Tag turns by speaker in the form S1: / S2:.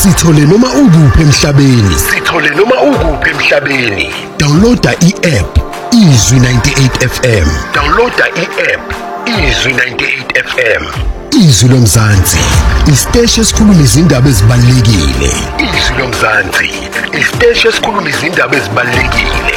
S1: Sithole noma ukuphi emhlabeni. Downloada i-app Izwi 98 FM. Izwi lomzansi, isiteshi esikhuluma izindaba ezibalulekile.